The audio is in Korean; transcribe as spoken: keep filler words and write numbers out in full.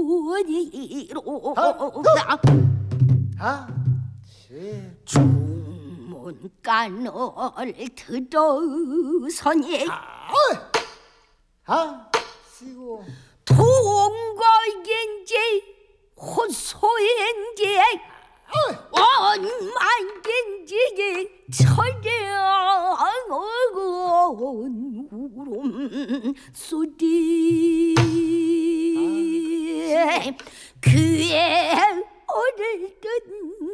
문이로다 아, 치. 주문간을 들어서니 아, 시고. 동거인지 호소인지 원만인지 철저한 울음소리 귀에 오를 듯